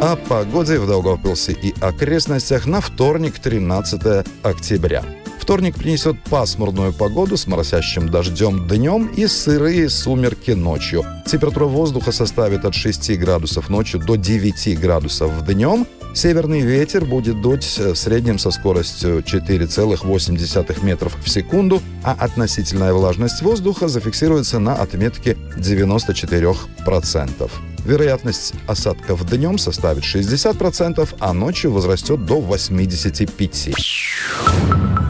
О погоде в Даугавпилсе и окрестностях на вторник, 13 октября. Вторник принесет пасмурную погоду с моросящим дождем днем и сырые сумерки ночью. Температура воздуха составит от 6 градусов ночью до 9 градусов днем. Северный ветер будет дуть в среднем со скоростью 4,8 метров в секунду, а относительная влажность воздуха зафиксируется на отметке 94%. Вероятность осадков днем составит 60%, а ночью возрастет до 85%.